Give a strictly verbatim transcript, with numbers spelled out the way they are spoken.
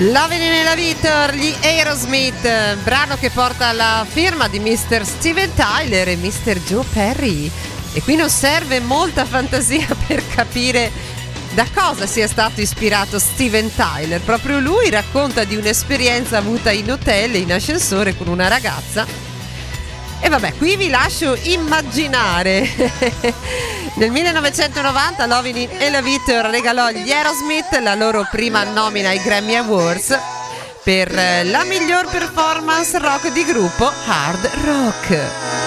Lovin' in a Victor, gli Aerosmith, brano che porta la firma di mister Steven Tyler e mister Joe Perry. E qui non serve molta fantasia per capire da cosa sia stato ispirato Steven Tyler. Proprio lui racconta di un'esperienza avuta in hotel e in ascensore con una ragazza. E vabbè, qui vi lascio immaginare. Nel millenovecentonovanta Lovin' in a Victor regalò agli Aerosmith la loro prima nomina ai Grammy Awards per la miglior performance rock di gruppo hard rock.